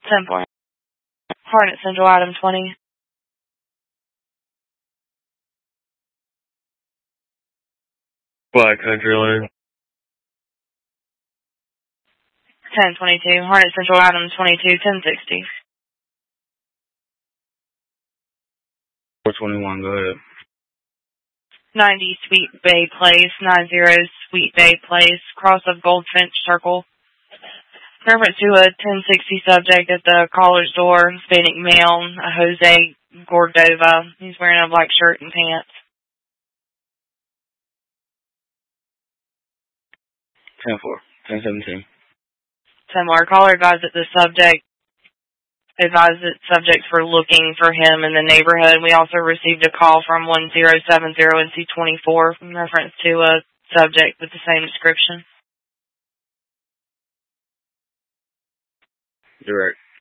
10-4. Harnett Central, item 20. Black Country Lane. 10-22. Harnett Central, item 22, 1060. 421, go ahead. 90 Sweet Bay Place, 90 Sweet Bay Place, cross of Goldfinch Circle. Reference to a 1060 subject at the caller's door, Hispanic male, Jose Cordova. He's wearing a black shirt and pants. 10-4. 10-17. 10-4. Caller advised that the subjects were looking for him in the neighborhood. We also received a call from 1070 NC24 in reference to a subject with the same description. Direct.